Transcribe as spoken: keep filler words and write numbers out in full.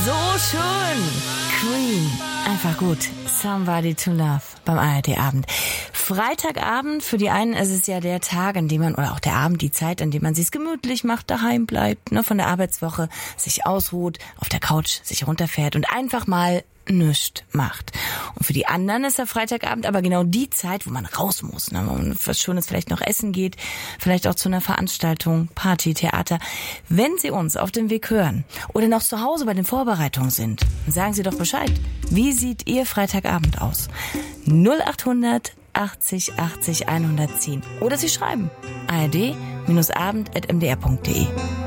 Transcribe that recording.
So schön. Queen. Einfach gut. Somebody to Love beim A R D-Abend. Freitagabend, für die einen ist es ja der Tag, an dem man, oder auch der Abend, die Zeit, an dem man sich's gemütlich macht, daheim bleibt, ne, von der Arbeitswoche, sich ausruht, auf der Couch sich runterfährt und einfach mal nichts macht. Und für die anderen ist der Freitagabend aber genau die Zeit, wo man raus muss, ne, wo man was Schönes vielleicht noch essen geht, vielleicht auch zu einer Veranstaltung, Party, Theater. Wenn Sie uns auf dem Weg hören oder noch zu Hause bei den Vorbereitungen sind, dann sagen Sie doch Bescheid. Wie sieht Ihr Freitagabend aus? null achthundert achtzig achtzig hundertzehn. Oder Sie schreiben a r d abend at m d r punkt d e.